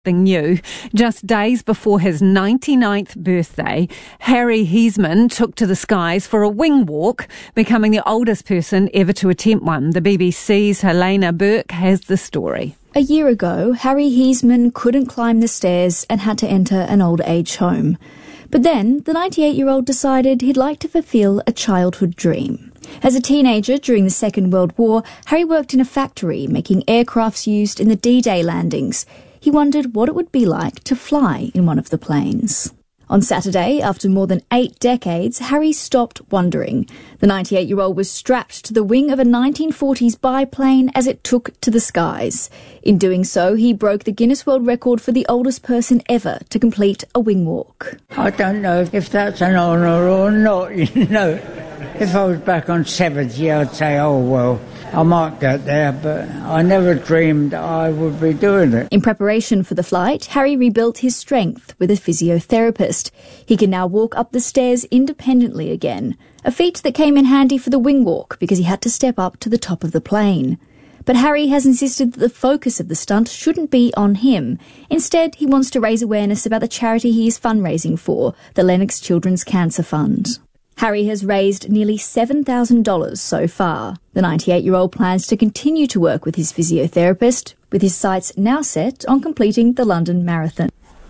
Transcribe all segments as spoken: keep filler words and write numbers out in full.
New. Just days before his ninety-ninth birthday, Harry Heisman took to the skies for a wing walk, becoming the oldest person ever to attempt one. The B B C's Helena Burke has the story. A year ago, Harry Heisman couldn't climb the stairs and had to enter an old age home. But then, the ninety-eight-year-old decided he'd like to fulfill a childhood dream. As a teenager during the Second World War, Harry worked in a factory making aircrafts used in the D-Day landings. He wondered what it would be like to fly in one of the planes. On Saturday, after more than eight decades, Harry stopped wondering. The ninety-eight-year-old was strapped to the wing of a nineteen forties biplane as it took to the skies. In doing so, he broke the Guinness World Record for the oldest person ever to complete a wing walk. I don't know if that's an honour or not, you know. If I was back on seventy, I'd say, oh, well, I might get there, but I never dreamed I would be doing it. In preparation for the flight, Harry rebuilt his strength with a physiotherapist. He can now walk up the stairs independently again, a feat that came in handy for the wing walk because he had to step up to the top of the plane. But Harry has insisted that the focus of the stunt shouldn't be on him. Instead, he wants to raise awareness about the charity he is fundraising for, the Lennox Children's Cancer Fund. Harry has raised nearly seven thousand dollars so far. The ninety-eight-year-old plans to continue to work with his physiotherapist, with his sights now set on completing the London Marathon.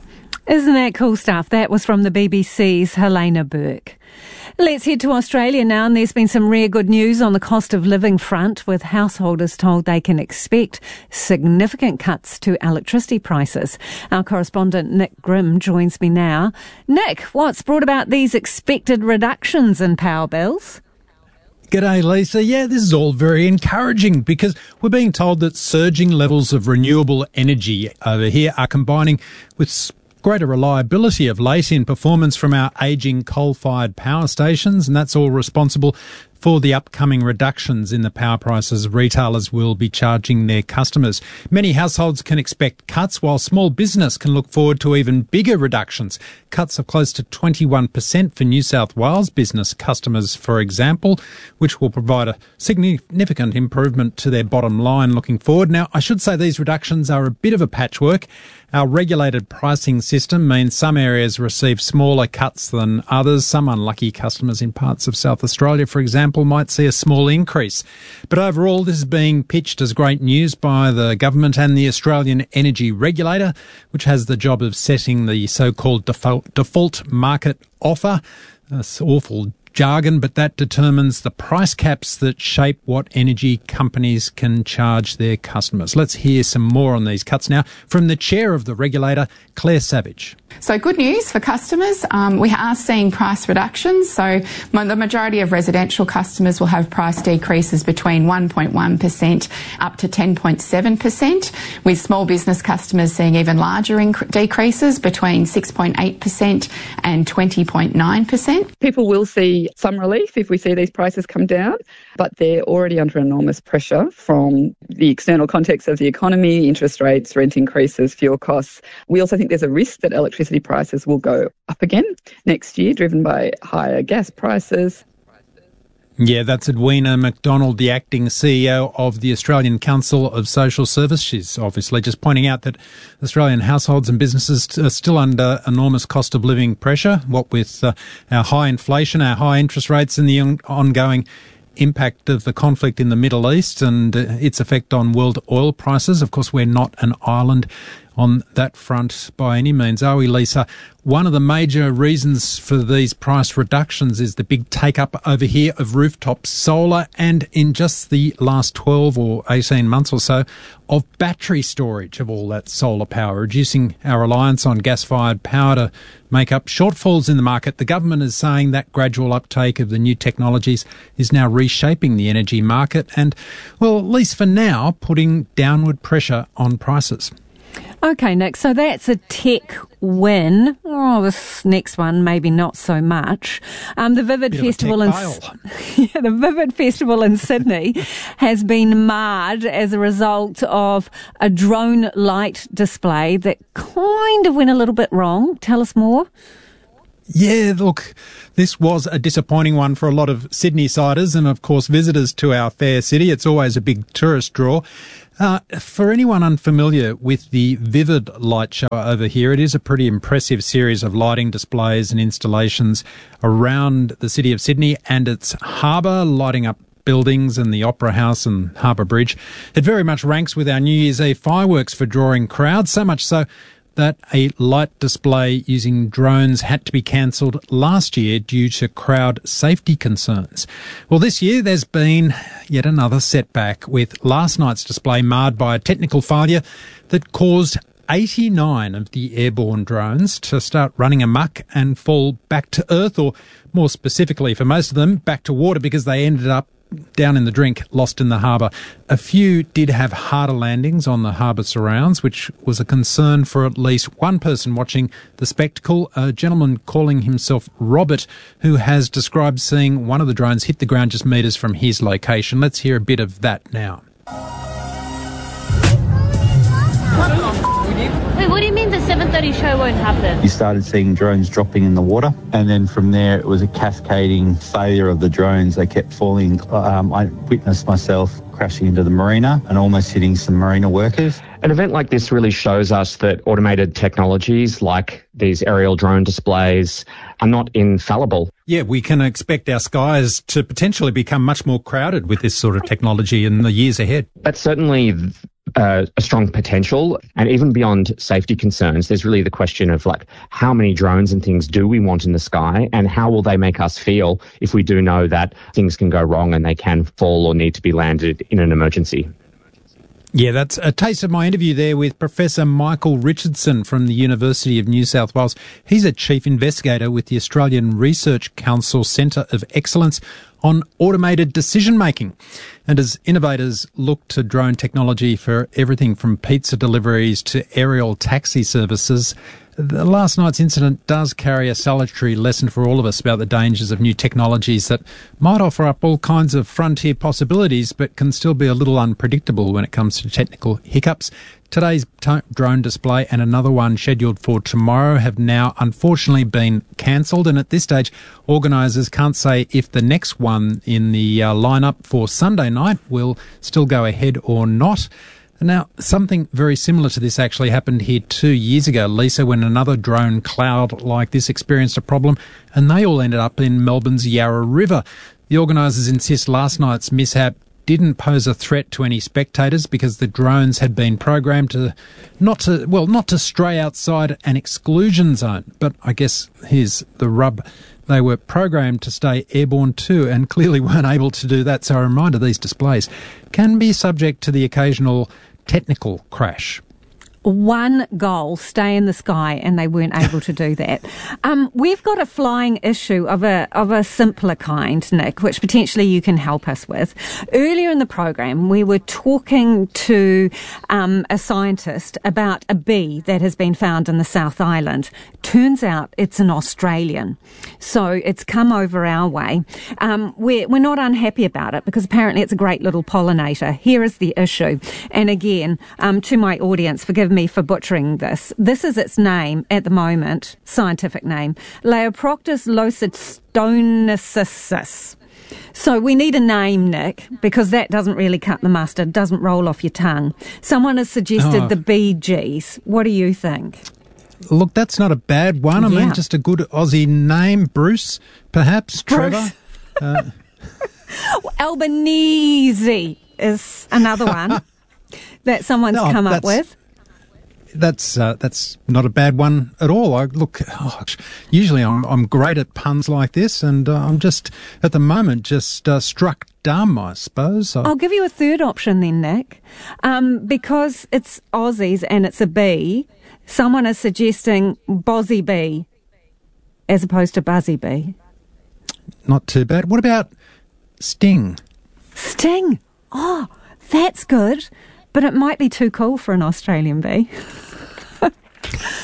Isn't that cool stuff? That was from the B B C's Helena Burke. Let's head to Australia now, and there's been some rare good news on the cost of living front, with householders told they can expect significant cuts to electricity prices. Our correspondent Nick Grimm joins me now. Nick, what's brought about these expected reductions in power bills? G'day, Lisa. Yeah, this is all very encouraging because we're being told that surging levels of renewable energy over here are combining with greater reliability of late-in performance from our ageing coal-fired power stations, and that's all responsible for the upcoming reductions in the power prices retailers will be charging their customers. Many households can expect cuts, while small business can look forward to even bigger reductions. Cuts of close to twenty-one percent for New South Wales business customers, for example, which will provide a significant improvement to their bottom line looking forward. Now, I should say these reductions are a bit of a patchwork. Our regulated pricing system means some areas receive smaller cuts than others. Some unlucky customers in parts of South Australia, for example, might see a small increase. But overall, this is being pitched as great news by the government and the Australian Energy Regulator, which has the job of setting the so-called default, default market offer. That's awful jargon, but that determines the price caps that shape what energy companies can charge their customers. Let's hear some more on these cuts now from the chair of the regulator, Claire Savage. So good news for customers. Um, we are seeing price reductions. So the majority of residential customers will have price decreases between one point one percent up to ten point seven percent, with small business customers seeing even larger inc- decreases between six point eight percent and twenty point nine percent. People will see some relief if we see these prices come down, but they're already under enormous pressure from the external context of the economy, interest rates, rent increases, fuel costs. We also think there's a risk that electricity prices will go up again next year, driven by higher gas prices. Yeah, that's Edwina McDonald, the acting C E O of the Australian Council of Social Service. She's obviously just pointing out that Australian households and businesses are still under enormous cost of living pressure, what with uh, our high inflation, our high interest rates and the on- ongoing impact of the conflict in the Middle East and uh, its effect on world oil prices. Of course, we're not an island on that front by any means, are we, Lisa? One of the major reasons for these price reductions is the big take-up over here of rooftop solar, and in just the last twelve or eighteen months or so, of battery storage of all that solar power, reducing our reliance on gas-fired power to make up shortfalls in the market. The government is saying that gradual uptake of the new technologies is now reshaping the energy market and, well, at least for now, putting downward pressure on prices. Okay, Nick, so that's a tech win. Oh, this next one, maybe not so much. Um, the Vivid Bit Festival in yeah, the Vivid Festival in Sydney has been marred as a result of a drone light display that kind of went a little bit wrong. Tell us more. Yeah, look, this was a disappointing one for a lot of Sydney-siders and, of course, visitors to our fair city. It's always a big tourist draw. Uh, for anyone unfamiliar with the Vivid Light Show over here, it is a pretty impressive series of lighting displays and installations around the city of Sydney and its harbour, lighting up buildings and the Opera House and Harbour Bridge. It very much ranks with our New Year's Eve fireworks for drawing crowds, so much so that a light display using drones had to be cancelled last year due to crowd safety concerns. Well, this year there's been yet another setback, with last night's display marred by a technical failure that caused eighty-nine of the airborne drones to start running amok and fall back to earth, or more specifically for most of them, back to water, because they ended up down in the drink, lost in the harbour. A few did have harder landings on the harbour surrounds, which was a concern for at least one person watching the spectacle, a gentleman calling himself Robert, who has described seeing one of the drones hit the ground just metres from his location. Let's hear a bit of that now. Wait, what do you mean the seven thirty show won't happen? You started seeing drones dropping in the water, and then from there it was a cascading failure of the drones. They kept falling. Um, I witnessed myself crashing into the marina and almost hitting some marina workers. An event like this really shows us that automated technologies like these aerial drone displays are not infallible. Yeah, we can expect our skies to potentially become much more crowded with this sort of technology in the years ahead. That's certainly uh, a strong potential. And even beyond safety concerns, there's really the question of, like, how many drones and things do we want in the sky, and how will they make us feel if we do know that things can go wrong and they can fall or need to be landed in an emergency. Yeah, that's a taste of my interview there with Professor Michael Richardson from the University of New South Wales. He's a chief investigator with the Australian Research Council Centre of Excellence on automated decision-making. And as innovators look to drone technology for everything from pizza deliveries to aerial taxi services, the last night's incident does carry a salutary lesson for all of us about the dangers of new technologies that might offer up all kinds of frontier possibilities but can still be a little unpredictable when it comes to technical hiccups. Today's t- drone display and another one scheduled for tomorrow have now unfortunately been cancelled, and at this stage organisers can't say if the next one in the uh, lineup for Sunday night will still go ahead or not. Now, something very similar to this actually happened here two years ago, Lisa, when another drone cloud like this experienced a problem, and they all ended up in Melbourne's Yarra River. The organisers insist last night's mishap didn't pose a threat to any spectators because the drones had been programmed to not to well not to stray outside an exclusion zone. But I guess here's the rub. They were programmed to stay airborne too, and clearly weren't able to do that. So a reminder, these displays can be subject to the occasional technical crash. One goal, stay in the sky, and they weren't able to do that. Um, we've got a flying issue of a of a simpler kind, Nick, which potentially you can help us with. Earlier in the program, we were talking to um, a scientist about a bee that has been found in the South Island. Turns out it's an Australian, so it's come over our way. Um, we're we're not unhappy about it because apparently it's a great little pollinator. Here is the issue, and again, um, to my audience, forgive me for butchering this. This is its name at the moment, scientific name, Leiophroctus leucostonicensis. So we need a name, Nick, because that doesn't really cut the mustard, doesn't roll off your tongue. Someone has suggested oh. the Bee Gees. What do you think? Look, that's not a bad one. I yeah. mean, just a good Aussie name. Bruce, perhaps. Bruce. Trevor. uh. Albanese is another one that someone's no, come up with. That's uh, that's not a bad one at all. I look, oh, usually I'm I'm great at puns like this, and uh, I'm just at the moment just uh, struck dumb, I suppose. I... I'll give you a third option then, Nick, um, because it's Aussies and it's a bee. Someone is suggesting Bozzy Bee as opposed to Buzzy Bee. Not too bad. What about Sting? Sting. Oh, that's good. But it might be too cool for an Australian bee.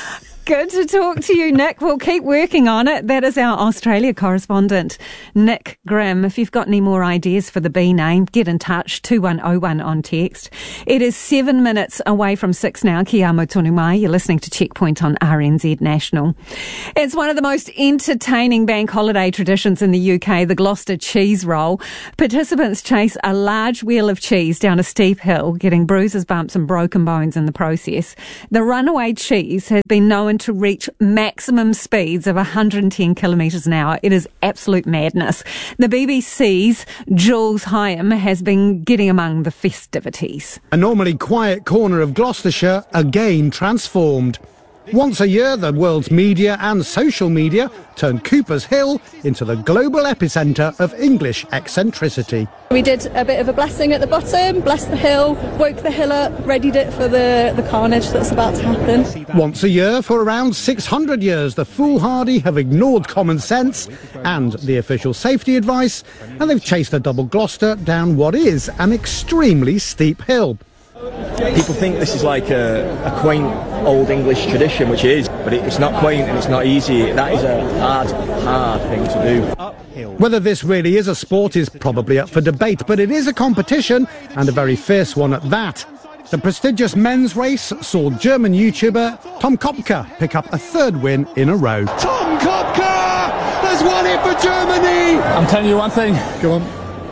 Good to talk to you, Nick. We'll keep working on it. That is our Australia correspondent, Nick Grimm. If you've got any more ideas for the bee name, get in touch, two one oh one on text. It is seven minutes away from six now. Kia amo tonu mai. You're listening to Checkpoint on R N Z National. It's one of the most entertaining bank holiday traditions in the U K, the Gloucester cheese roll. Participants chase a large wheel of cheese down a steep hill, getting bruises, bumps and broken bones in the process. The runaway cheese has been known to reach maximum speeds of one hundred ten kilometres an hour. It is absolute madness. The B B C's Jules Hyam has been getting among the festivities. A normally quiet corner of Gloucestershire again transformed. Once a year, the world's media and social media turn Cooper's Hill into the global epicentre of English eccentricity. We did a bit of a blessing at the bottom, blessed the hill, woke the hill up, readied it for the, the carnage that's about to happen. Once a year, for around six hundred years, the foolhardy have ignored common sense and the official safety advice, and they've chased the double Gloucester down what is an extremely steep hill. People think this is like a, a quaint old English tradition, which it is, but it, it's not quaint and it's not easy. That is a hard, hard thing to do. Whether this really is a sport is probably up for debate, but it is a competition, and a very fierce one at that. The prestigious men's race saw German YouTuber Tom Kopka pick up a third win in a row. Tom Kopka has won it for Germany! I'm telling you one thing. Go on.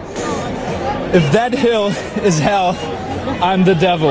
If that hill is hell, I'm the devil.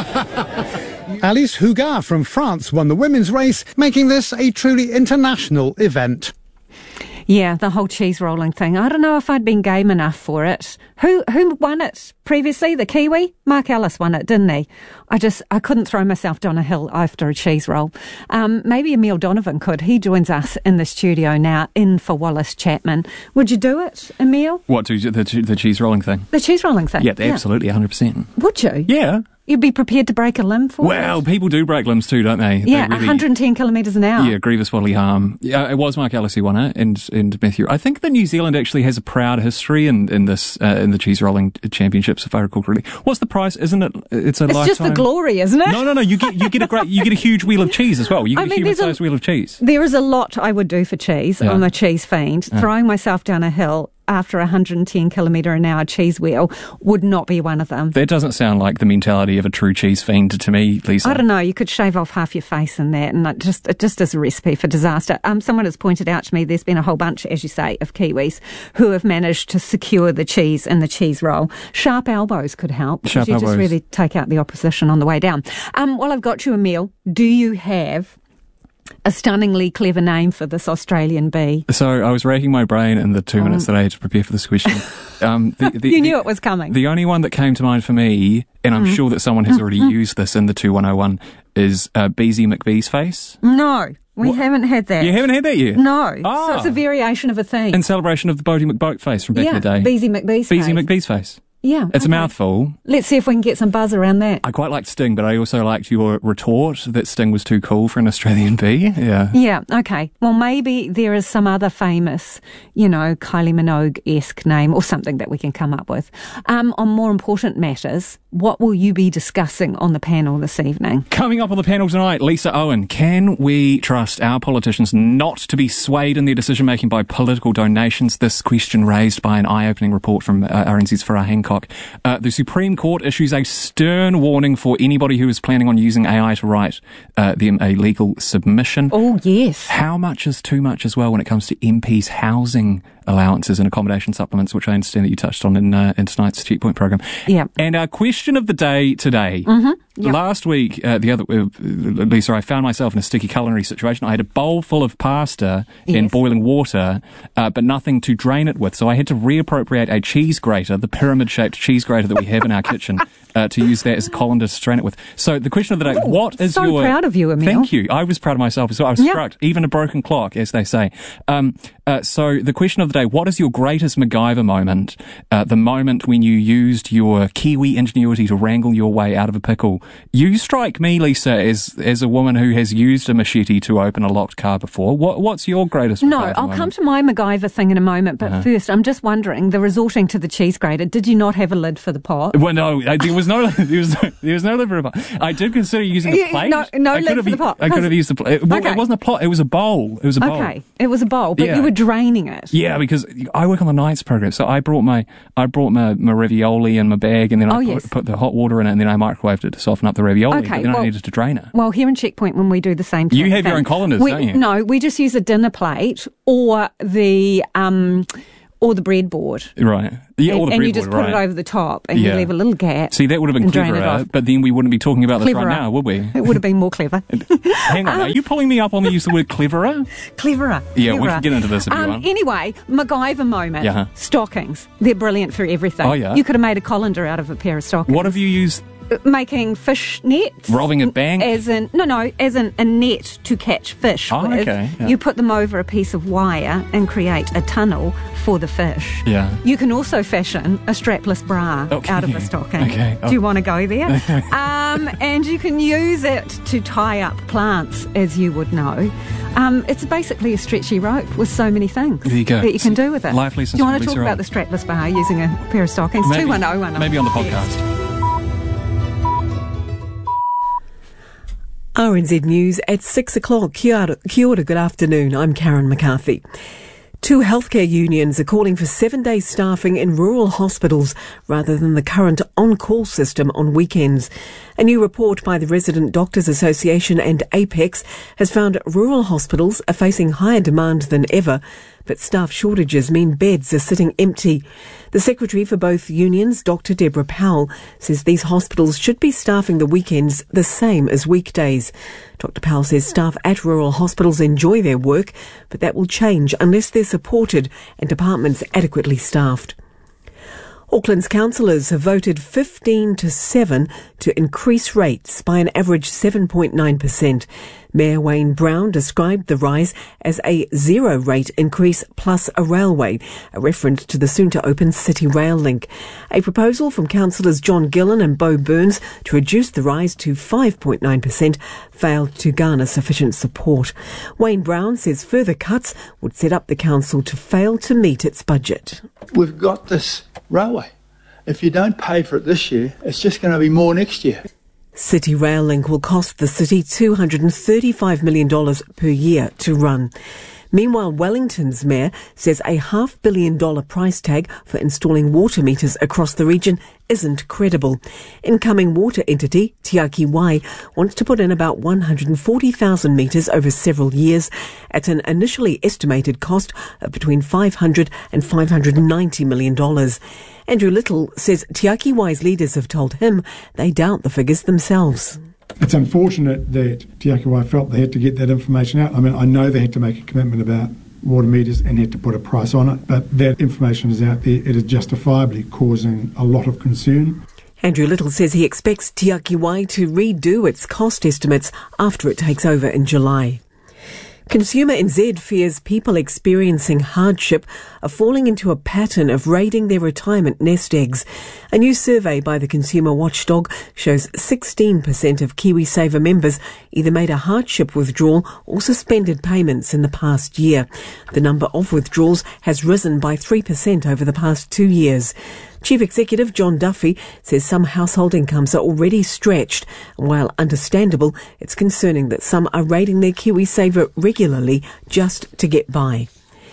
Alice Hougar from France won the women's race, making this a truly international event. Yeah, the whole cheese rolling thing. I don't know if I'd been game enough for it. Who who won it previously? The Kiwi? Mark Ellis won it, didn't he? I just, I couldn't throw myself down a hill after a cheese roll. Um, maybe Emil Donovan could. He joins us in the studio now, in for Wallace Chapman. Would you do it, Emil? What, the, the, the cheese rolling thing? The cheese rolling thing? Yeah, absolutely, one hundred percent. Would you? Yeah. You'd be prepared to break a limb for well, it? Well, people do break limbs too, don't they? Yeah, they really, one hundred ten kilometres an hour. Yeah, grievous bodily harm. Yeah, it was Mark Ellis who won it, and, and Matthew. I think that New Zealand actually has a proud history in, in this, uh, in the cheese rolling championships, if I recall correctly. What's the prize? Isn't it? It's a It's lifetime. just the glory, isn't it? No, no, no. You get, you get a great, you get a huge wheel of cheese as well. You get I mean, a human-sized wheel of cheese. There is a lot I would do for cheese. Yeah. I'm a cheese fiend. Yeah. Throwing myself down a hill after a one hundred ten kilometre an hour cheese wheel would not be one of them. That doesn't sound like the mentality of a true cheese fiend to me, Lisa. I don't know. You could shave off half your face in that, and it just it just is a recipe for disaster. Um, someone has pointed out to me there's been a whole bunch, as you say, of Kiwis who have managed to secure the cheese in the cheese roll. Sharp elbows could help. Sharp you elbows. just really take out the opposition on the way down. Um, well, I've got you, Emil. Do you have a stunningly clever name for this Australian bee? So I was racking my brain in the two Oh. minutes that I had to prepare for this question. Um, the, the, you knew the, it was coming. The only one that came to mind for me, and I'm Mm. sure that someone has already used this in the two one oh one, is uh, Beezy McBee's face. No, we What? haven't had that. You haven't had that yet? No. Ah. So it's a variation of a theme. In celebration of the Bodie McBoat face from back yeah, in the day. Beezy McBee's Beezy face. McBee's face. Yeah. It's okay. a mouthful. Let's see if we can get some buzz around that. I quite liked Sting, but I also liked your retort that Sting was too cool for an Australian bee. Yeah. Yeah, okay. Well, maybe there is some other famous, you know, Kylie Minogue-esque name or something that we can come up with. Um, on more important matters, what will you be discussing on the panel this evening? Coming up on the panel tonight, Lisa Owen. Can we trust our politicians not to be swayed in their decision-making by political donations? This question raised by an eye-opening report from uh, R N Z's Farah Hancock. Uh, the Supreme Court issues a stern warning for anybody who is planning on using A I to write uh, them a legal submission. Oh, yes. How much is too much as well when it comes to M Ps' housing allowances and accommodation supplements, which I understand that you touched on in, uh, in tonight's Checkpoint programme. Yeah. And our question of the day today. Mm-hmm. Yep. Last week, uh, the other uh, Lisa, I found myself in a sticky culinary situation. I had a bowl full of pasta Yes. in boiling water, uh, but nothing to drain it with. So I had to reappropriate a cheese grater, the pyramid-shaped cheese grater that we have in our kitchen, uh, to use that as a colander to strain it with. So the question of the day, Oh, what is so your... proud of you, Emil. Thank you. I was proud of myself as well. I was Yep. struck. Even a broken clock, as they say. Um, uh, so the question of the say, what is your greatest MacGyver moment? Uh, the moment when you used your Kiwi ingenuity to wrangle your way out of a pickle. You strike me, Lisa, as as a woman who has used a machete to open a locked car before. What What's your greatest No, MacGyver I'll moment? come to my MacGyver thing in a moment, but Uh-huh. first, I'm just wondering, the resorting to the cheese grater, did you not have a lid for the pot? Well, no, I- there was no, there was no, there was no lid for a pot. I did consider using a Yeah, plate. no- no I lid could have for the u- pot, I could because- have used a plate. Well, Okay. it wasn't a pot. It was a bowl. It was a bowl. Okay, it was a bowl, but Yeah. you were draining it. Yeah, because I work on the nights program, so I brought my I brought my, my ravioli in my bag, and then I Oh, put, yes. put the hot water in it, and then I microwaved it to soften up the ravioli. Okay, but then well- I needed to drain it. Well, here in Checkpoint, when we do the same You thing- have your own colanders, we, don't you? No, we just use a dinner plate or the um, or the breadboard. Right. Yeah, and, or the and you breadboard, just put right. it over the top, and Yeah. you leave a little gap. See, that would have been and drain it cleverer, off. but then we wouldn't be talking about this Cleverer. right now, would we? It would have been more clever. Hang on, are you pulling me up on the use of the word cleverer? Cleverer. Yeah, we cleverer. can get into this if you um, want. Anyway, MacGyver moment. Yeah. Stockings. They're brilliant for everything. Oh, yeah? You could have made a colander out of a pair of stockings. What have you used? Making fish nets. Robbing a bank? As in, no, no, as in a net to catch fish Oh, with. okay, yeah. You put them over a piece of wire and create a tunnel for the fish. Yeah. You can also fashion a strapless bra Okay. out of a stocking. Okay. Do you want to go there? um, and you can use it to tie up plants, as you would know. Um, it's basically a stretchy rope with so many things There you go. that you can do with it. Life lessons Do you want from to talk Lisa about the strapless bar using a pair of stockings? Maybe- two one oh one oh. Maybe on the podcast. R N Z News at six o'clock. Kia ora, kia ora, good afternoon. I'm Karen McCarthy. Two healthcare unions are calling for seven-day staffing in rural hospitals rather than the current on-call system on weekends. A new report by the Resident Doctors Association and Apex has found rural hospitals are facing higher demand than ever, but staff shortages mean beds are sitting empty. The secretary for both unions, Doctor Deborah Powell, says these hospitals should be staffing the weekends the same as weekdays. Doctor Powell says staff at rural hospitals enjoy their work, but that will change unless they're supported and departments adequately staffed. Auckland's councillors have voted fifteen to seven to increase rates by an average seven point nine percent. Mayor Wayne Brown described the rise as a zero rate increase plus a railway, a reference to the soon-to-open City Rail link. A proposal from councillors John Gillen and Bo Burns to reduce the rise to five point nine percent failed to garner sufficient support. Wayne Brown says further cuts would set up the council to fail to meet its budget. We've got this railway. If you don't pay for it this year, it's just going to be more next year. City Rail Link will cost the city two hundred thirty-five million dollars per year to run. Meanwhile, Wellington's mayor says a half billion dollar price tag for installing water meters across the region isn't credible. Incoming water entity, Tiaki Wai, wants to put in about one hundred forty thousand metres over several years at an initially estimated cost of between five hundred and five hundred ninety million dollars. Andrew Little says Tiaki Wai's leaders have told him they doubt the figures themselves. It's unfortunate that Tiaki Wai felt they had to get that information out. I mean, I know they had to make a commitment about water meters and had to put a price on it, but that information is out there. It is justifiably causing a lot of concern. Andrew Little says he expects Tiaki Wai to redo its cost estimates after it takes over in July. Consumer N Z fears people experiencing hardship are falling into a pattern of raiding their retirement nest eggs. A new survey by the consumer watchdog shows sixteen percent of KiwiSaver members either made a hardship withdrawal or suspended payments in the past year. The number of withdrawals has risen by three percent over the past two years. Chief Executive John Duffy says some household incomes are already stretched, and while understandable, it's concerning that some are raiding their KiwiSaver regularly just to get by.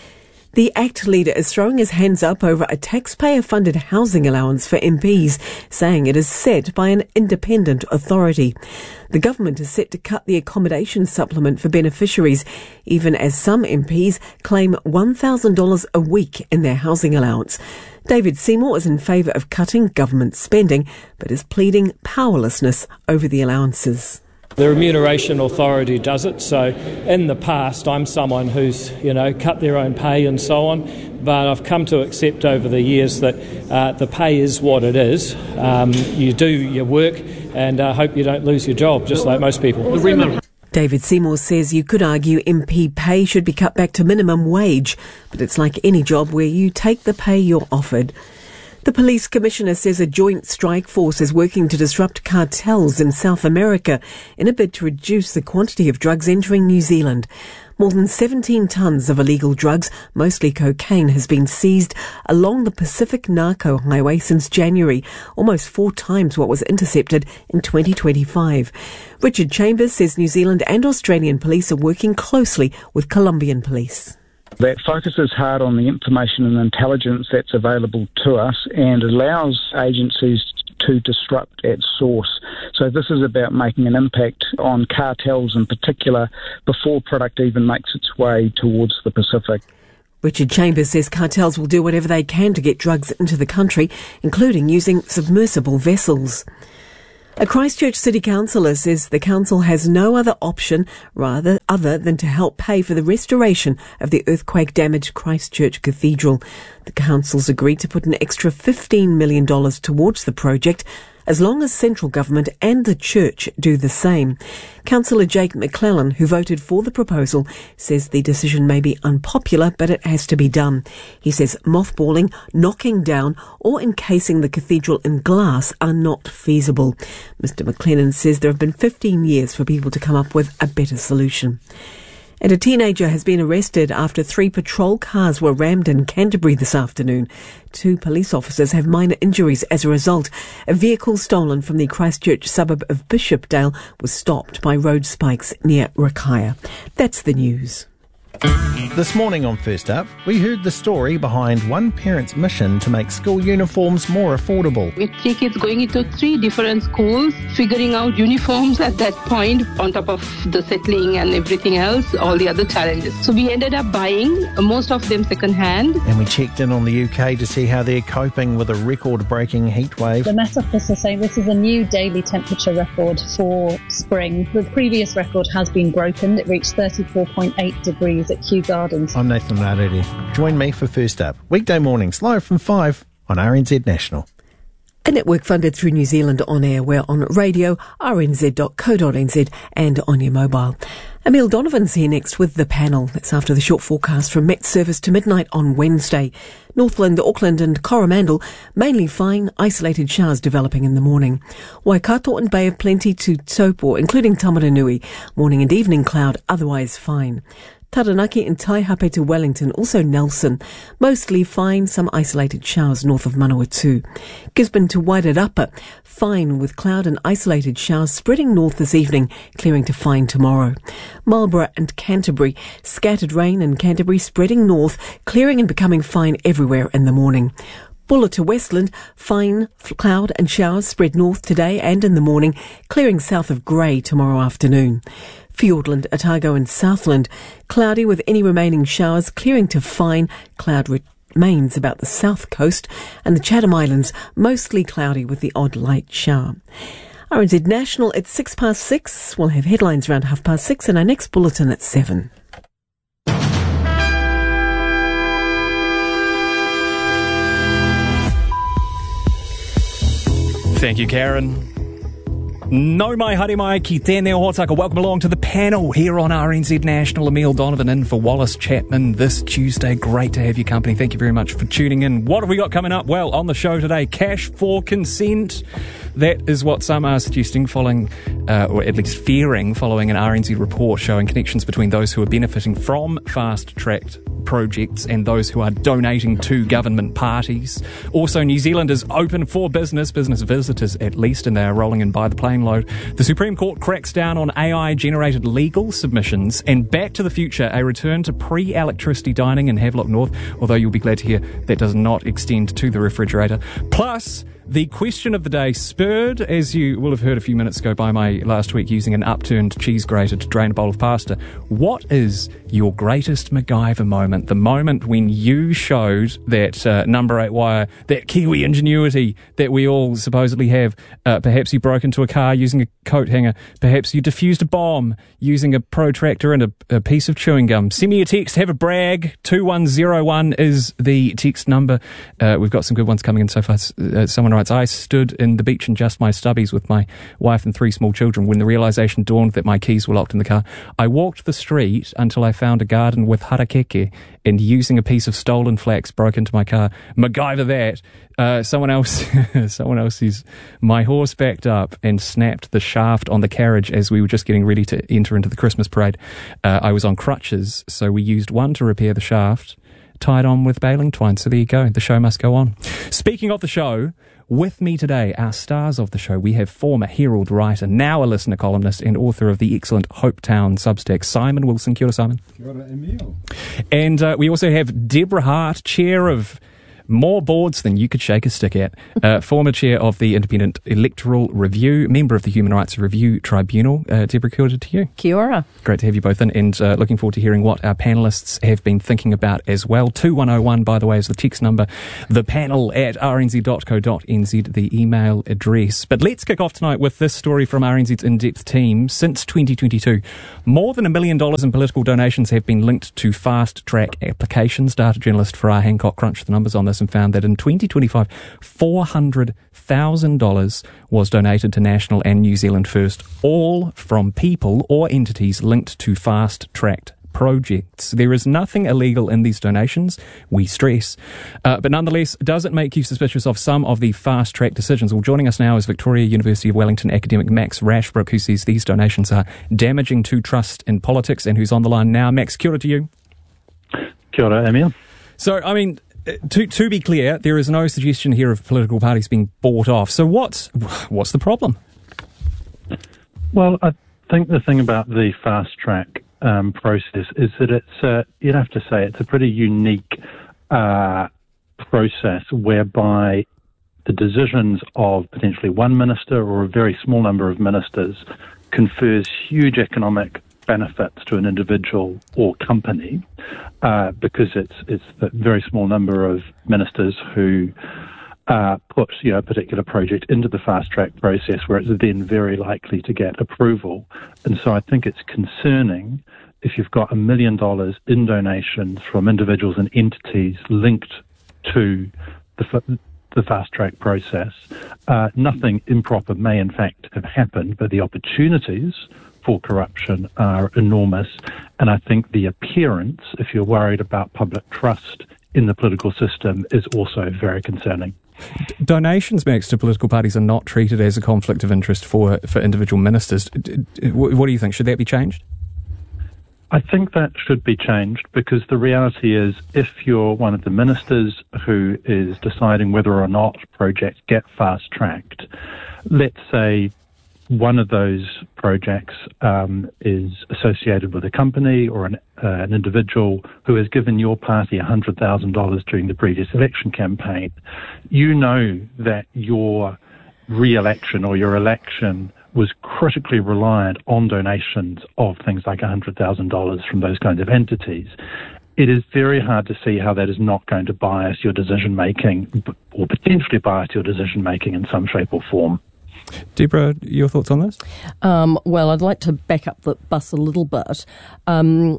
The ACT leader is throwing his hands up over a taxpayer-funded housing allowance for M Ps, saying it is set by an independent authority. The government is set to cut the accommodation supplement for beneficiaries, even as some M Ps claim one thousand dollars a week in their housing allowance. David Seymour is in favour of cutting government spending, but is pleading powerlessness over the allowances. The Remuneration Authority does it, so in the past I'm someone who's, you know, cut their own pay and so on, but I've come to accept over the years that uh, the pay is what it is. Um, you do your work and I uh, hope you don't lose your job, just like most people. David Seymour says you could argue M P pay should be cut back to minimum wage, but it's like any job where you take the pay you're offered. The police commissioner says a joint strike force is working to disrupt cartels in South America in a bid to reduce the quantity of drugs entering New Zealand. More than seventeen tonnes of illegal drugs, mostly cocaine, has been seized along the Pacific Narco Highway since January, almost four times what was intercepted in twenty twenty-five. Richard Chambers says New Zealand and Australian police are working closely with Colombian police. That focuses hard on the information and intelligence that's available to us and allows agencies to disrupt at source. So this is about making an impact on cartels in particular before product even makes its way towards the Pacific. Richard Chambers says cartels will do whatever they can to get drugs into the country, including using submersible vessels. A Christchurch City councillor says the council has no other option rather other than to help pay for the restoration of the earthquake-damaged Christchurch Cathedral. The council's agreed to put an extra fifteen million dollars towards the project, as long as central government and the church do the same. Councillor Jake McClellan, who voted for the proposal, says the decision may be unpopular, but it has to be done. He says mothballing, knocking down or encasing the cathedral in glass are not feasible. Mister McClellan says there have been fifteen years for people to come up with a better solution. And a teenager has been arrested after three patrol cars were rammed in Canterbury this afternoon. Two police officers have minor injuries as a result. A vehicle stolen from the Christchurch suburb of Bishopdale was stopped by road spikes near Rakaya. That's the news. This morning on First Up, we heard the story behind one parent's mission to make school uniforms more affordable. With three kids going into three different schools, figuring out uniforms at that point, on top of the settling and everything else, all the other challenges. So we ended up buying most of them second-hand. And we checked in on the U K to see how they're coping with a record-breaking heat wave. The Met Office is saying this is a new daily temperature record for spring. The previous record has been broken. It reached thirty-four point eight degrees at Kew Gardens. I'm Nathan Raredi. Join me for First Up, weekday mornings live from five on R N Z National. A network funded through New Zealand On Air. We're on radio, r n z dot co dot n z and on your mobile. Emile Donovan's here next with the panel. That's after the short forecast from Met Service to midnight on Wednesday. Northland, Auckland and Coromandel, mainly fine, isolated showers developing in the morning. Waikato and Bay of Plenty to Taupo, including Tamaranui, morning and evening cloud, otherwise fine. Taranaki and Taihape to Wellington, also Nelson. Mostly fine, some isolated showers north of Manawatu. Gisborne to Wairarapa, fine with cloud and isolated showers spreading north this evening, clearing to fine tomorrow. Marlborough and Canterbury, scattered rain in Canterbury spreading north, clearing and becoming fine everywhere in the morning. Buller to Westland, fine cloud and showers spread north today and in the morning, clearing south of Grey tomorrow afternoon. Fiordland, Otago and Southland, cloudy with any remaining showers, clearing to fine, cloud remains about the south coast, and the Chatham Islands, mostly cloudy with the odd light shower. R N Z National at six past six. We'll have headlines around half past six and our next bulletin at seven. Thank you, Karen. No mai haere mai ki tēnei o hōtaka. Welcome along to the panel here on R N Z National. Emile Donovan in for Wallace Chapman this Tuesday. Great to have your company. Thank you very much for tuning in. What have we got coming up? Well, on the show today, cash for consent. That is what some are suggesting following, uh, or at least fearing, following an R N Z report showing connections between those who are benefiting from fast-tracked projects and those who are donating to government parties. Also, New Zealand is open for business, business visitors at least, and they are rolling in by the plane load. The Supreme Court cracks down on A I-generated legal submissions, and Back to the Future, a return to pre-electricity dining in Havelock North, although you'll be glad to hear that does not extend to the refrigerator. Plus, the question of the day, spurred, as you will have heard a few minutes ago, by my last week using an upturned cheese grater to drain a bowl of pasta. What is your greatest MacGyver moment? The moment when you showed that uh, number eight wire, that Kiwi ingenuity that we all supposedly have. Uh, perhaps you broke into a car using a coat hanger. Perhaps you defused a bomb using a protractor and a, a piece of chewing gum. Send me a text, have a brag. two one zero one is the text number. Uh, we've got some good ones coming in so far. Uh, someone writes, I stood in the beach in just my stubbies with my wife and three small children when the realisation dawned that my keys were locked in the car. I walked the street until I found a garden with harakeke, and using a piece of stolen flax broke into my car. MacGyver that. Uh, someone else, someone else says, my horse backed up and snapped the shaft on the carriage as we were just getting ready to enter into the Christmas parade. Uh, I was on crutches, so we used one to repair the shaft, tied on with baling twine. So there you go. The show must go on. Speaking of the show, with me today, our stars of the show, we have former Herald writer, now a listener columnist, and author of the excellent Hopetown Substack, Simon Wilson. Kia ora, Simon. Kia ora, Emil. And uh, we also have Deborah Hart, chair of more boards than you could shake a stick at. Uh, former chair of the Independent Electoral Review, member of the Human Rights Review Tribunal. Uh, Deborah, kia ora to you. Kia ora. Great to have you both in, and uh, looking forward to hearing what our panellists have been thinking about as well. two one oh one, by the way, is the text number. The panel at r n z dot co dot n z, the email address. But let's kick off tonight with this story from R N Z's in-depth team. Since twenty twenty-two, more than a million dollars in political donations have been linked to fast-track applications. Data journalist Farah Hancock crunched the numbers on this and found that in twenty twenty-five, four hundred thousand dollars was donated to National and New Zealand First, all from people or entities linked to fast-tracked projects. There is nothing illegal in these donations, we stress. Uh, but nonetheless, does it make you suspicious of some of the fast-track decisions? Well, joining us now is Victoria University of Wellington academic Max Rashbrook, who says these donations are damaging to trust in politics, and who's on the line now. Max, kia ora to you. Kia ora, Emil. So, I mean, To, to be clear, there is no suggestion here of political parties being bought off. So what's what's the problem? Well, I think the thing about the fast track um, process is that it's, uh, you'd have to say, it's a pretty unique uh, process whereby the decisions of potentially one minister or a very small number of ministers confers huge economic benefits to an individual or company, uh, because it's it's the very small number of ministers who uh, put you know a particular project into the fast track process, where it's then very likely to get approval. And so I think it's concerning if you've got a million dollars in donations from individuals and entities linked to the the fast track process. Uh, nothing improper may in fact have happened, but the opportunities for corruption are enormous, and I think the appearance, if you're worried about public trust in the political system, is also very concerning. Donations, Max, to political parties are not treated as a conflict of interest for, for individual ministers. What do you think? Should that be changed? I think that should be changed, because the reality is, if you're one of the ministers who is deciding whether or not projects get fast-tracked, let's say one of those projects um, is associated with a company or an, uh, an individual who has given your party one hundred thousand dollars during the previous election campaign, you know that your re-election or your election was critically reliant on donations of things like one hundred thousand dollars from those kinds of entities. It is very hard to see how that is not going to bias your decision-making, or potentially bias your decision-making in some shape or form. Deborah, your thoughts on this? Um, well, I'd like to back up the bus a little bit. Um,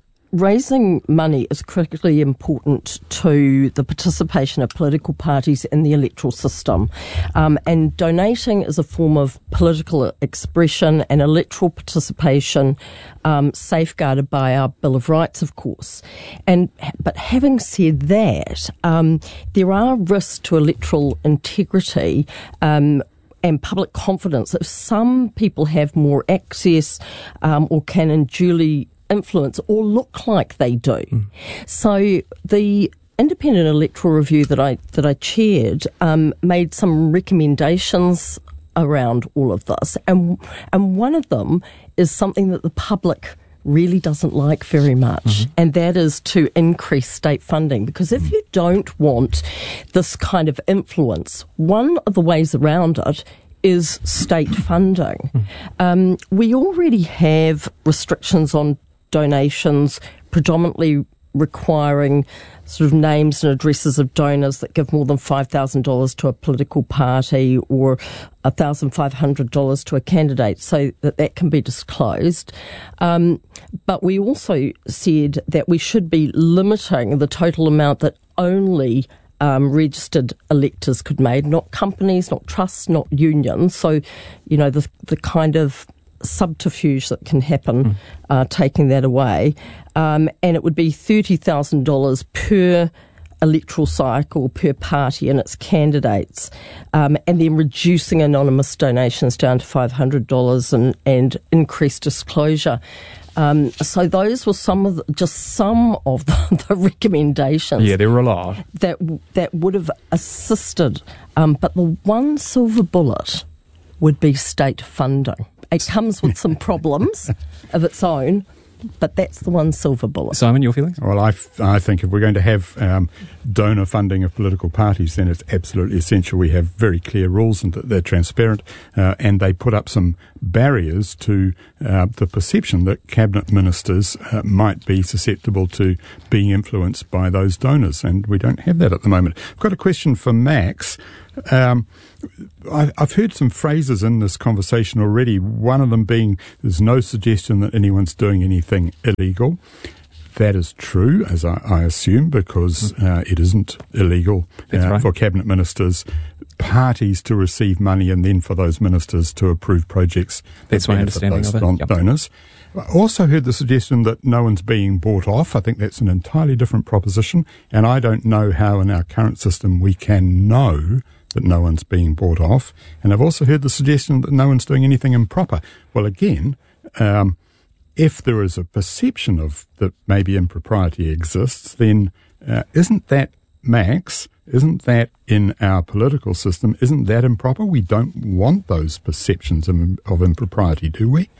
raising money is critically important to the participation of political parties in the electoral system. Um, and donating is a form of political expression and electoral participation, um, safeguarded by our Bill of Rights, of course. And but having said that, um, there are risks to electoral integrity, um, and public confidence if some people have more access um, or can unduly influence or look like they do. Mm. So the Independent Electoral Review that I that I chaired um, made some recommendations around all of this, and and one of them is something that the public really doesn't like very much, mm-hmm. and that is to increase state funding. Because if you don't want this kind of influence, one of the ways around it is state funding. Mm. Um, we already have restrictions on donations, predominantly requiring sort of names and addresses of donors that give more than five thousand dollars to a political party or one thousand five hundred dollars to a candidate, so that that can be disclosed. Um, but we also said that we should be limiting the total amount that only um, registered electors could make, not companies, not trusts, not unions. So, you know, the the kind of subterfuge that can happen, mm. uh, taking that away. Um, and it would be thirty thousand dollars per electoral cycle per party and its candidates, um, and then reducing anonymous donations down to five hundred dollars and, and increased disclosure. Um, so those were some of the, just some of the, the recommendations. Yeah, there were a lot. That, that would have assisted. Um, but the one silver bullet would be state funding. It comes with some problems of its own, but that's the one silver bullet. Simon, your feelings? Well, I, f- I think if we're going to have um, donor funding of political parties, then it's absolutely essential we have very clear rules and that they're transparent, uh, and they put up some barriers to uh, the perception that cabinet ministers uh, might be susceptible to being influenced by those donors, and we don't have that at the moment. I've got a question for Max. Um, I, I've heard some phrases in this conversation already, one of them being there's no suggestion that anyone's doing anything illegal. That is true, as I, I assume, because uh, it isn't illegal uh, right. for cabinet ministers, parties to receive money and then for those ministers to approve projects. That's my understanding those of it. Yep. Donors. I also heard the suggestion that no one's being bought off. I think that's an entirely different proposition, and I don't know how in our current system we can know that no one's being bought off. And I've also heard the suggestion that no one's doing anything improper. Well, again, um, if there is a perception of that maybe impropriety exists, then uh, isn't that, Max, isn't that in our political system, isn't that improper? We don't want those perceptions of, of impropriety, do we?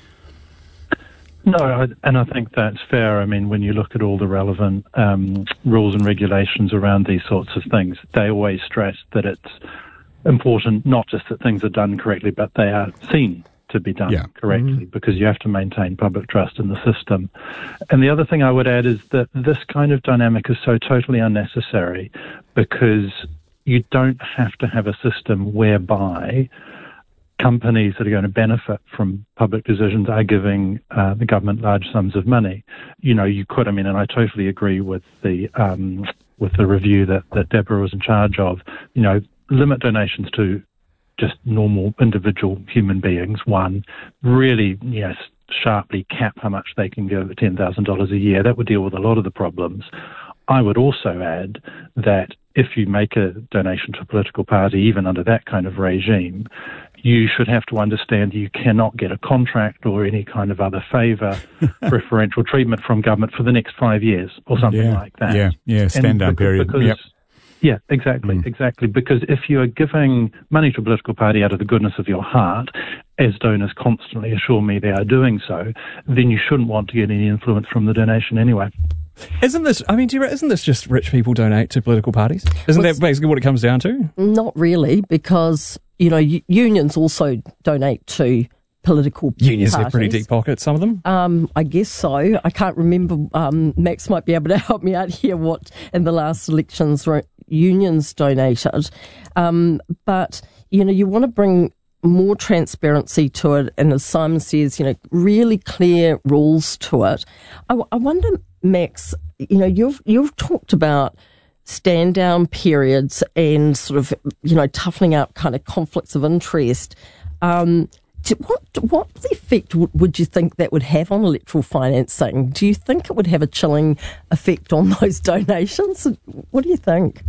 No, I, and I think that's fair. I mean, when you look at all the relevant um, rules and regulations around these sorts of things, they always stress that it's important not just that things are done correctly, but they are seen to be done yeah. correctly, mm-hmm. because you have to maintain public trust in the system. And the other thing I would add is that this kind of dynamic is so totally unnecessary, because you don't have to have a system whereby companies that are going to benefit from public decisions are giving uh, the government large sums of money. You know, you could, I mean, and I totally agree with the um, with the review that, that Deborah was in charge of, you know, limit donations to just normal individual human beings, one, really, yes, sharply cap how much they can give at ten thousand dollars a year. That would deal with a lot of the problems. I would also add that if you make a donation to a political party, even under that kind of regime, you should have to understand you cannot get a contract or any kind of other favour, preferential treatment from government for the next five years or something yeah, like that. Yeah, yeah, stand-down period. Because, yep. Yeah, exactly, mm. exactly. Because if you are giving money to a political party out of the goodness of your heart, as donors constantly assure me they are doing so, then you shouldn't want to get any influence from the donation anyway. Isn't this, I mean, do you, isn't this just rich people donate to political parties? Isn't well, that basically what it comes down to? Not really, because, you know, unions also donate to political unions parties. Have pretty deep pockets, some of them. Um, I guess so. I can't remember. Um, Max might be able to help me out here. What in the last elections unions donated, um, but you know, you want to bring more transparency to it, and as Simon says, you know, really clear rules to it. I, I wonder, Max, you know, you've you've talked about stand down periods and sort of, you know, toughening out kind of conflicts of interest. Um, What what effect would you think that would have on electoral financing? Do you think it would have a chilling effect on those donations? What do you think?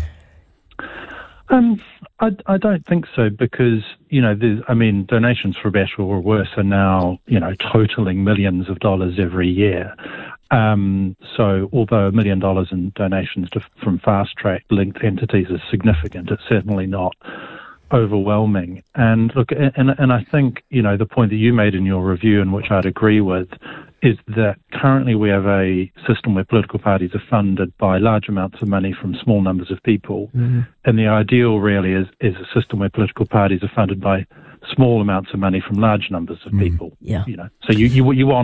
Um, I, I don't think so, because, you know, there's, I mean, donations for better or worse are now, you know, totaling millions of dollars every year. Um, so although a million dollars in donations to, from fast-track linked entities is significant, it's certainly not overwhelming. And look, and and I think, you know, the point that you made in your review, and which I'd agree with, is that currently we have a system where political parties are funded by large amounts of money from small numbers of people. Mm-hmm. And the ideal really is, is a system where political parties are funded by small amounts of money from large numbers of mm-hmm. people. Yeah. You know, so you, you, you want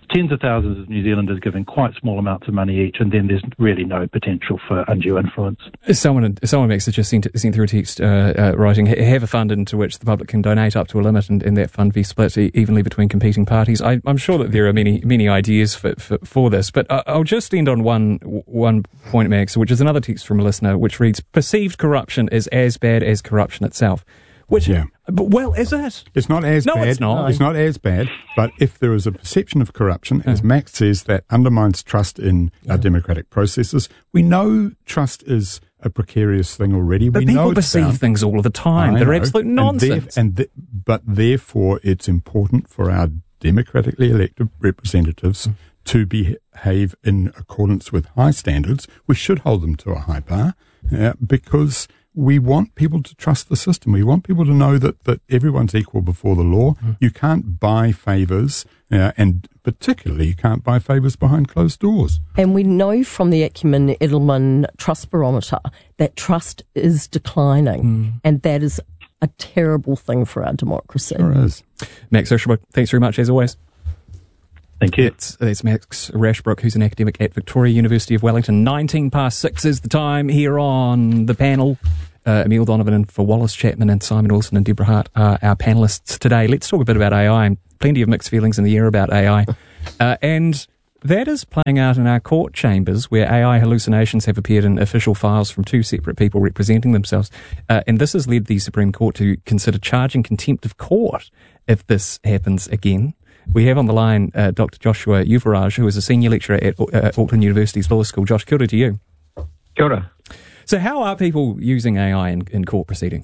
tens of thousands of New Zealanders giving quite small amounts of money each, and then there's really no potential for undue influence. Someone, someone makes just sent, sent through a text uh, uh, writing, have a fund into which the public can donate up to a limit, and, and that fund be split evenly between competing parties. I, I'm sure that there are many many ideas for, for, for this, but I'll just end on one one point, Max, which is another text from a listener, which reads, perceived corruption is as bad as corruption itself. Which, yeah. But, well, is it? It's not as no, bad. it's not. It's not as bad. But if there is a perception of corruption, as Max says, that undermines trust in yeah. our democratic processes. We know trust is a precarious thing already. But we people know perceive bound. things all of the time. I They're know. absolute nonsense. And, there, and th- but therefore, it's important for our democratically elected representatives mm. to behave in accordance with high standards. We should hold them to a high bar uh, because we want people to trust the system. We want people to know that, that everyone's equal before the law. Mm. You can't buy favours, uh, and particularly you can't buy favours behind closed doors. And we know from the Acumen Edelman Trust Barometer that trust is declining, mm. and that is a terrible thing for our democracy. Sure is. Max Rashbrook, thanks very much as always. Thank you. It's, it's Max Rashbrook, who's an academic at Victoria University of Wellington. nineteen past six is the time here on the panel. Uh, Emile Donovan and for Wallace Chapman and Simon Wilson and Deborah Hart are our panellists today. Let's talk a bit about A I, and plenty of mixed feelings in the air about A I. Uh, and that is playing out in our court chambers, where A I hallucinations have appeared in official files from two separate people representing themselves. Uh, and this has led the Supreme Court to consider charging contempt of court if this happens again. We have on the line uh, Doctor Joshua Yuvaraj, who is a senior lecturer at uh, Auckland University's Law School. Josh, kia ora to you. Kia ora. So how are people using A I in, in court proceedings?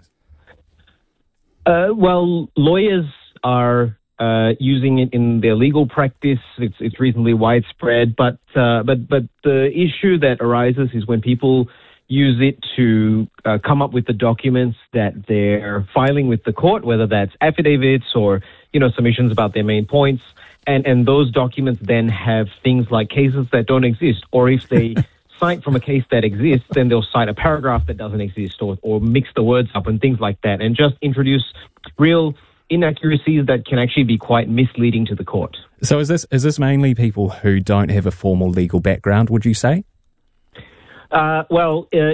Uh, well, lawyers are uh, using it in their legal practice. It's, it's reasonably widespread, but, uh, but, but the issue that arises is when people use it to uh, come up with the documents that they're filing with the court, whether that's affidavits or, you know, submissions about their main points. And, and those documents then have things like cases that don't exist, or if they cite from a case that exists, then they'll cite a paragraph that doesn't exist, or, or mix the words up and things like that, and just introduce real inaccuracies that can actually be quite misleading to the court. So is this is this mainly people who don't have a formal legal background, would you say? Uh, well, uh,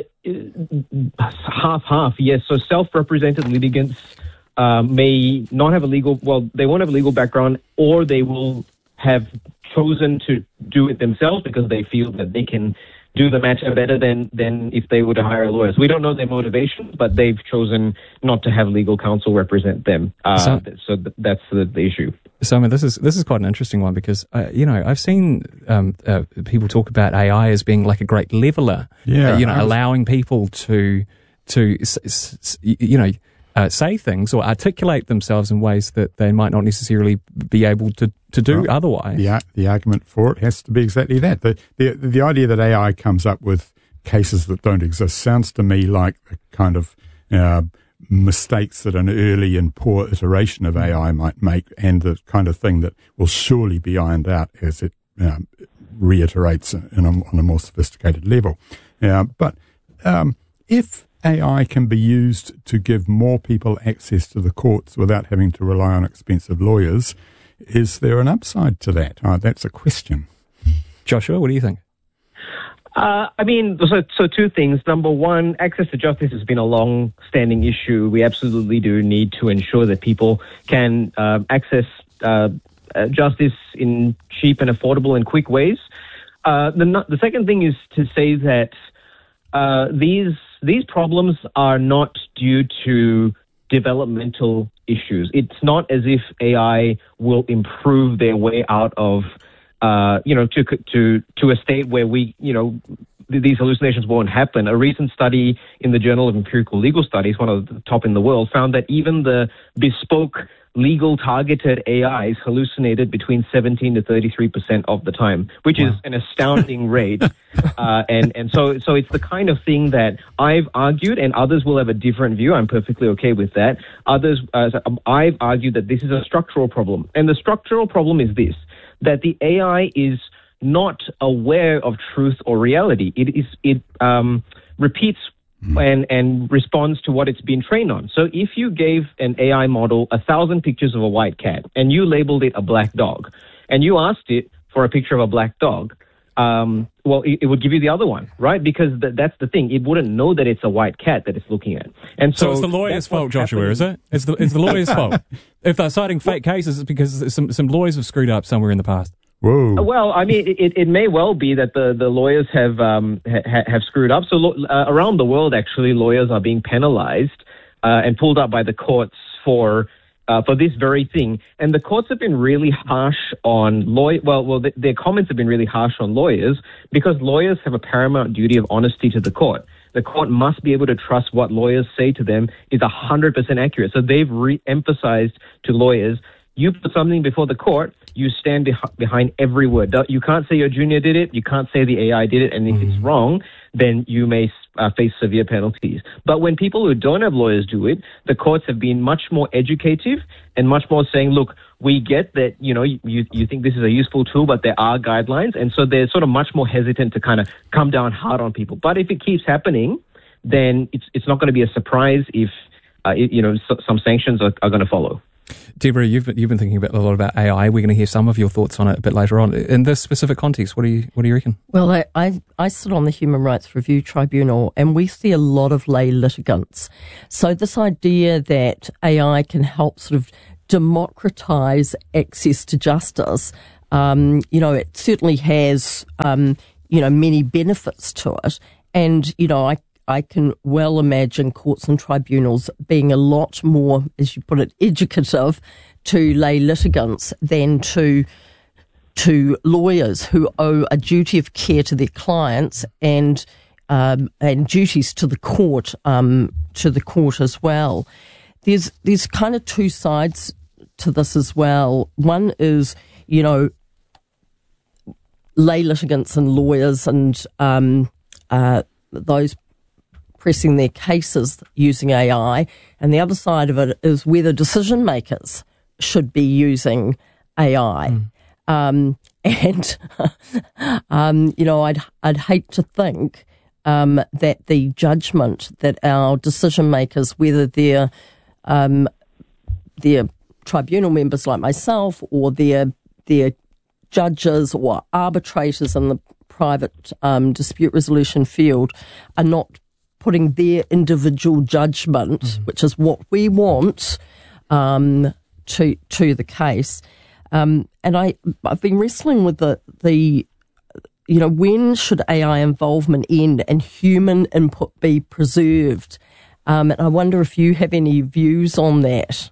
half-half, yes. So self-represented litigants uh, may not have a legal, well, they won't have a legal background, or they will have chosen to do it themselves because they feel that they can do the matter better than, than if they were to hire a lawyer. So we don't know their motivation, but they've chosen not to have legal counsel represent them. Uh, so, so th- that's the, the issue. So, I mean, this is this is quite an interesting one because, uh, you know, I've seen um, uh, people talk about A I as being like a great leveler. Yeah. Uh, you know, was... allowing people to, to s- s- you know, uh, say things or articulate themselves in ways that they might not necessarily be able to, to do well, otherwise. The, the argument for it has to be exactly that. The, the, the idea that A I comes up with cases that don't exist sounds to me like the kind of uh, mistakes that an early and poor iteration of A I might make, and the kind of thing that will surely be ironed out as it um, reiterates in a, on a more sophisticated level. Uh, but um, if A I can be used to give more people access to the courts without having to rely on expensive lawyers, is there an upside to that? Oh, that's a question. Joshua, what do you think? Uh, I mean, so, so two things. Number one, access to justice has been a long-standing issue. We absolutely do need to ensure that people can uh, access uh, uh, justice in cheap and affordable and quick ways. Uh, the, the second thing is to say that uh, these these problems are not due to developmental issues. It's not as if A I will improve their way out of Uh, you know, to to to a state where we, you know, th- these hallucinations won't happen. A recent study in the Journal of Empirical Legal Studies, one of the top in the world, found that even the bespoke legal targeted A Is hallucinated between seventeen to thirty-three percent of the time, which wow. is an astounding rate. Uh, and, and so, so it's the kind of thing that I've argued, and others will have a different view. I'm perfectly okay with that. Others, uh, I've argued that this is a structural problem. And the structural problem is this, that the A I is not aware of truth or reality. It is it um, repeats and, and responds to what it's been trained on. So if you gave an A I model a thousand pictures of a white cat and you labeled it a black dog, and you asked it for a picture of a black dog, um, well, it, it would give you the other one, right? Because th- that's the thing. It wouldn't know that it's a white cat that it's looking at. And so, so it's the lawyer's fault, Joshua, happening. Is it? It's the, it's the lawyer's fault. If they're citing fake cases, it's because some, some lawyers have screwed up somewhere in the past. Whoa. Well, I mean, it, it may well be that the, the lawyers have um, ha, have screwed up. So uh, around the world, actually, lawyers are being penalized uh, and pulled up by the courts for uh, for this very thing. And the courts have been really harsh on law. Well, well, th- their comments have been really harsh on lawyers because lawyers have a paramount duty of honesty to the court. The court must be able to trust what lawyers say to them is one hundred percent accurate. So they've re-emphasized to lawyers, you put something before the court, you stand beh- behind every word. You can't say your junior did it. You can't say the A I did it. And if mm-hmm. it's wrong, then you may uh, face severe penalties. But when people who don't have lawyers do it, the courts have been much more educative and much more saying, look, we get that, you know, you, you think this is a useful tool, but there are guidelines. And so they're sort of much more hesitant to kind of come down hard on people. But if it keeps happening, then it's it's not going to be a surprise if, uh, it, you know, so, some sanctions are, are going to follow. Deborah, you've been, you've been thinking about, a lot about A I. We're going to hear some of your thoughts on it a bit later on. In this specific context, what do you what do you reckon? Well, I, I, I sit on the Human Rights Review Tribunal, and we see a lot of lay litigants. So this idea that A I can help sort of democratise access to justice, um, you know, it certainly has, um, you know, many benefits to it. And, you know, I I can well imagine courts and tribunals being a lot more, as you put it, educative to lay litigants than to to lawyers who owe a duty of care to their clients and um, and duties to the court um, to the court as well. There's there's kind of two sides to this as well. One is, you know, lay litigants and lawyers and um, uh, those pressing their cases using A I, and the other side of it is whether decision makers should be using A I. Mm. Um, and um, you know, I'd I'd hate to think um, that the judgment that our decision makers, whether they're um, they're tribunal members like myself, or they're they're judges or arbitrators in the private um, dispute resolution field, are not putting their individual judgment, mm-hmm. which is what we want, um, to to the case. Um, and I, I've been wrestling with the, the, you know, when should A I involvement end and human input be preserved? Um, and I wonder if you have any views on that.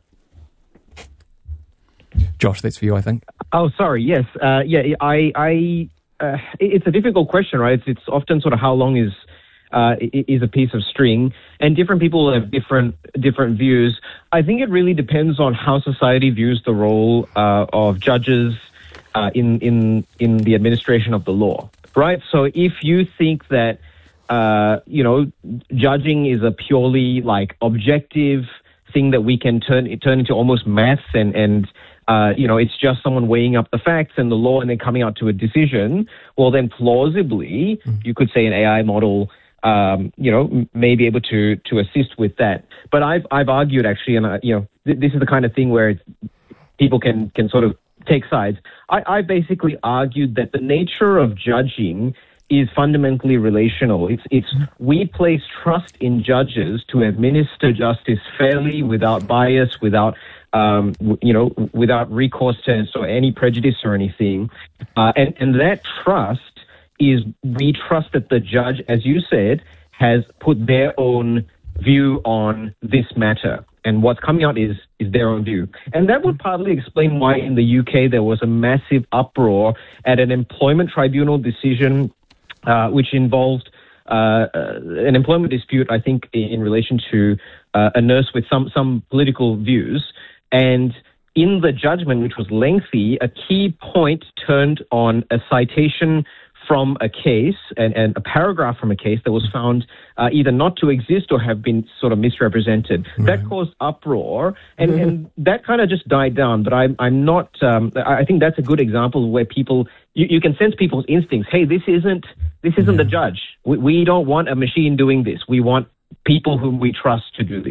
Josh, that's for you, I think. Oh, sorry. Yes. Uh, yeah, I, I, uh, it's a difficult question, right? It's, it's often sort of how long is, Uh, is a piece of string, and different people have different different views. I think it really depends on how society views the role uh, of judges uh, in in in the administration of the law, right? So if you think that uh, you know judging is a purely like objective thing that we can turn turn into almost maths and and uh, you know it's just someone weighing up the facts and the law and then coming out to a decision, well then plausibly mm-hmm. you could say an A I model Um, you know, may be able to to assist with that. But I've I've argued actually, and I, you know, th- this is the kind of thing where it's, people can can sort of take sides. I, I basically argued that the nature of judging is fundamentally relational. It's it's we place trust in judges to administer justice fairly, without bias, without um, w- you know, without recourse to or any prejudice or anything, uh, and and that trust is we trust that the judge, as you said, has put their own view on this matter. And what's coming out is, is their own view. And that would partly explain why in the U K there was a massive uproar at an employment tribunal decision uh, which involved uh, an employment dispute, I think, in relation to uh, a nurse with some, some political views. And in the judgment, which was lengthy, a key point turned on a citation from a case and, and a paragraph from a case that was found uh, either not to exist or have been sort of misrepresented. Right. That caused uproar, and, mm-hmm. and that kind of just died down. But I'm, I'm not, um, I think that's a good example where people, you, you can sense people's instincts. Hey, this isn't, this isn't yeah. the judge. We, we don't want a machine doing this. We want people whom we trust to do this.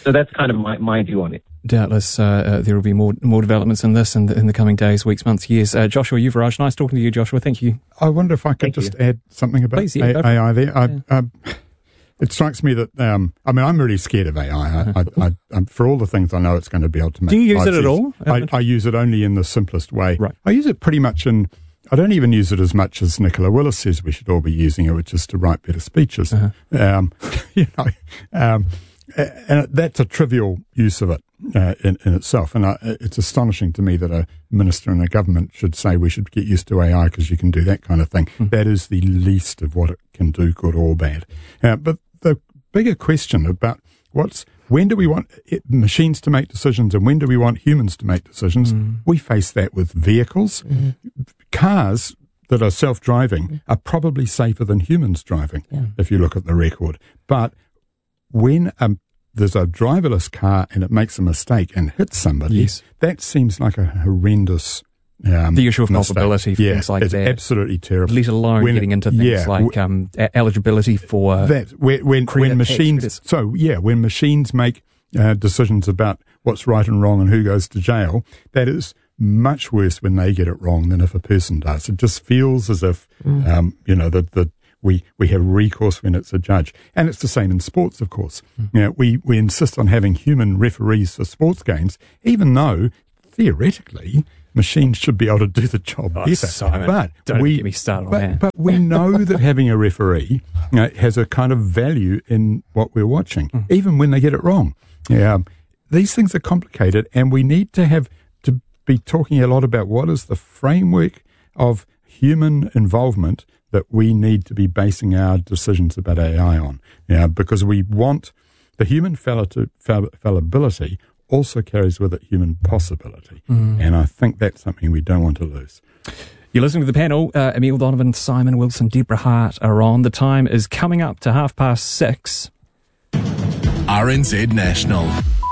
So that's kind of my, my view on it. Doubtless, uh, uh, there will be more more developments in this in the, in the coming days, weeks, months, years. Uh, Joshua Yuvaraj, nice talking to you, Joshua. Thank you. I wonder if I could Thank just you. add something about Please, yeah, A- go for it. AI there. Yeah. I, um, it strikes me that, um, I mean, I'm really scared of A I. I, I, I, um, for all the things I know it's going to be able to make. Do you use lives it at easy. all? I, I use it only in the simplest way. Right. I use it pretty much in, I don't even use it as much as Nicola Willis says we should all be using it, which is to write better speeches. Uh-huh. Um, you know, um, and that's a trivial use of it uh, in, in itself. And I, it's astonishing to me that a minister in a government should say we should get used to A I because you can do that kind of thing. Mm. That is the least of what it can do, good or bad. Uh, but the bigger question about what's when do we want it, machines to make decisions and when do we want humans to make decisions? Mm. We face that with vehicles. Mm. Cars that are self-driving mm. are probably safer than humans driving, yeah. if you look at the record. But when um, there's a driverless car and it makes a mistake and hits somebody, yes. that seems like a horrendous um, the issue of mistake. culpability for yeah, things like it's that. absolutely terrible. Let alone when getting it, into things yeah, like um, eligibility for that. When, when, when machines, so yeah, when machines make uh, decisions about what's right and wrong and who goes to jail, that is much worse when they get it wrong than if a person does. It just feels as if mm. um, you know that the We, we have recourse when it's a judge. And it's the same in sports, of course. Mm. You know, we, we insist on having human referees for sports games, even though, theoretically, machines should be able to do the job oh, better. Simon, but don't we, get me started but, on that. But we know that having a referee you know, has a kind of value in what we're watching, mm. even when they get it wrong. Yeah, these things are complicated, and we need to have to be talking a lot about what is the framework of human involvement that we need to be basing our decisions about A I on. Yeah, because we want the human falli- fall- fallibility also carries with it human possibility. Mm. And I think that's something we don't want to lose. You're listening to the panel. Uh, Emile Donovan, Simon Wilson, Deborah Hart are on. The time is coming up to half past six. R N Z National.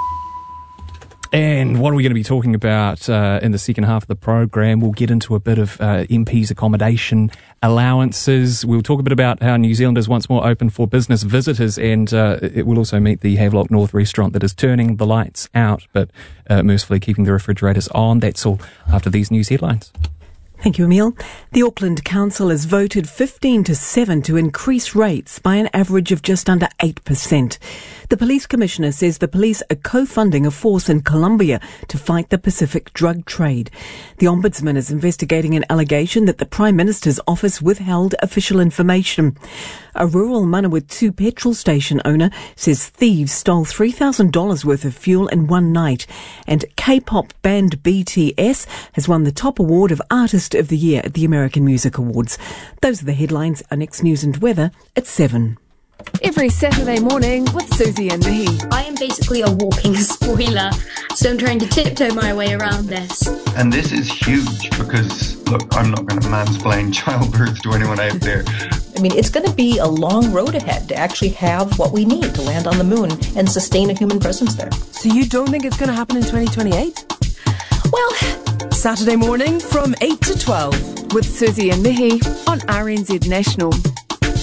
And what are we going to be talking about uh, in the second half of the program? We'll get into a bit of uh, M Ps' accommodation allowances. We'll talk a bit about how New Zealand is once more open for business visitors, and uh, it will also meet the Havelock North restaurant that is turning the lights out, but uh, mercifully keeping the refrigerators on. That's all after these news headlines. Thank you, Emile. The Auckland Council has voted fifteen to seven to increase rates by an average of just under eight percent. The police commissioner says the police are co-funding a force in Colombia to fight the Pacific drug trade. The Ombudsman is investigating an allegation that the Prime Minister's office withheld official information. A rural Manawatu petrol station owner says thieves stole three thousand dollars worth of fuel in one night. And K-pop band B T S has won the top award of Artist of the Year at the American Music Awards. Those are the headlines. Our next news and weather at seven. Every Saturday morning with Susie and Mihi. I am basically a walking spoiler, so I'm trying to tiptoe my way around this. And this is huge because, look, I'm not going to mansplain childbirth to anyone out there. I mean, it's going to be a long road ahead to actually have what we need to land on the moon and sustain a human presence there. So you don't think it's going to happen in twenty twenty-eight? Well, Saturday morning from eight to twelve with Susie and Mihi on R N Z National.